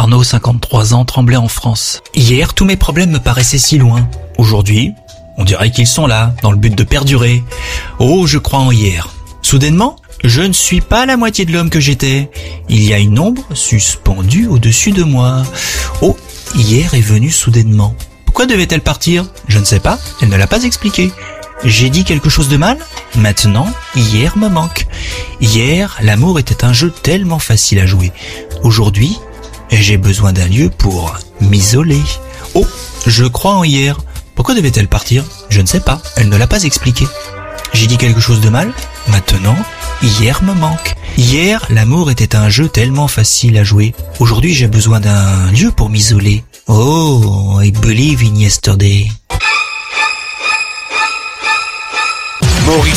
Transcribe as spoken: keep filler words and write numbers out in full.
Arnaud, cinquante-trois ans, Tremblay en France. Hier, tous mes problèmes me paraissaient si loin. Aujourd'hui, on dirait qu'ils sont là, dans le but de perdurer. Oh, je crois en hier. Soudainement, je ne suis pas la moitié de l'homme que j'étais. Il y a une ombre suspendue au-dessus de moi. Oh, hier est venue soudainement. Pourquoi devait-elle partir? Je ne sais pas, elle ne l'a pas expliqué. J'ai dit quelque chose de mal? Maintenant, hier me manque. Hier, l'amour était un jeu tellement facile à jouer. Aujourd'hui, j'ai besoin d'un lieu pour m'isoler. Oh, je crois en hier. Pourquoi devait-elle partir? Je ne sais pas, elle ne l'a pas expliqué. J'ai dit quelque chose de mal? Maintenant, hier me manque. Hier, l'amour était un jeu tellement facile à jouer. Aujourd'hui, j'ai besoin d'un lieu pour m'isoler. Oh, I believe in yesterday.